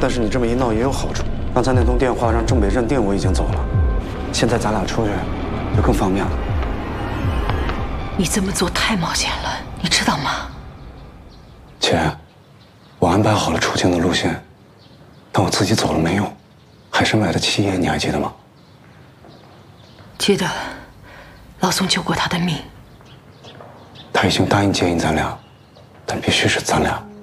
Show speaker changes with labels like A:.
A: 但是你这么一闹也有好处。刚才那通电话让郑北认定我已经走了，现在咱俩出去就更方便了。
B: 你这么做太冒险了，你知道吗？
A: 姐，我安排好了出境的路线，但我自己走了没用。海参崴的七爷你还记得吗？
B: 记得，老宋救过他的命。
A: 他已经答应接应咱俩，但必须是咱俩。